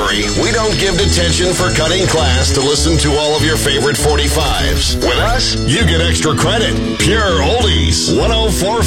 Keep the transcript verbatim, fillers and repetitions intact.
worry, we don't give detention for cutting class to listen to all of your favorite forty-fives. With us, you get extra credit. Pure Oldies. one oh four